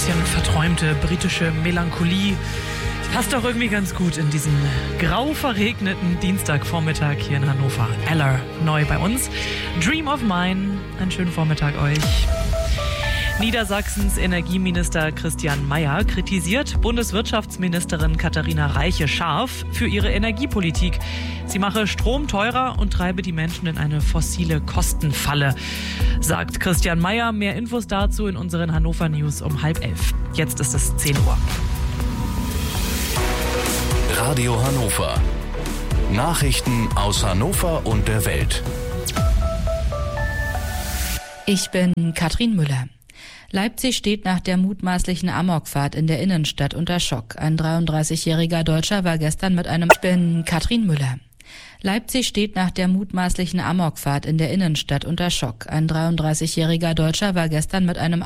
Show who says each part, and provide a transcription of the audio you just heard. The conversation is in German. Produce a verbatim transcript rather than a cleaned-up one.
Speaker 1: bisschen verträumte britische Melancholie. Passt doch irgendwie ganz gut in diesen grau verregneten Dienstagvormittag hier in Hannover. Eller neu bei uns. Dream of Mine. Einen schönen Vormittag euch. Niedersachsens Energieminister Christian Mayer kritisiert Bundeswirtschaftsministerin Katharina Reiche scharf für ihre Energiepolitik. Sie mache Strom teurer und treibe die Menschen in eine fossile Kostenfalle, sagt Christian Mayer. Mehr Infos dazu in unseren Hannover News um halb elf. Jetzt ist es zehn Uhr.
Speaker 2: Radio Hannover. Nachrichten aus Hannover und der Welt.
Speaker 3: Ich bin Katrin Müller. Leipzig steht nach der mutmaßlichen Amokfahrt in der Innenstadt unter Schock. Ein dreiunddreißigjähriger Deutscher war gestern mit einem... Ich bin Katrin Müller. Leipzig steht nach der mutmaßlichen Amokfahrt in der Innenstadt unter Schock. Ein dreiunddreißigjähriger Deutscher war gestern mit einem